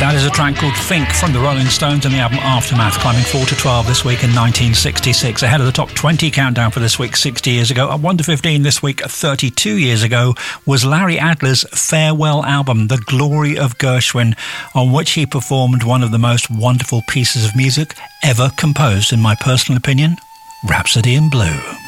That is a track called Think from the Rolling Stones and the album Aftermath, climbing 4 to 12 this week in 1966. Ahead of the top 20 countdown for this week 60 years ago. At 1 to 15 this week 32 years ago was Larry Adler's farewell album, The Glory of Gershwin, on which he performed one of the most wonderful pieces of music ever composed, in my personal opinion, Rhapsody in Blue.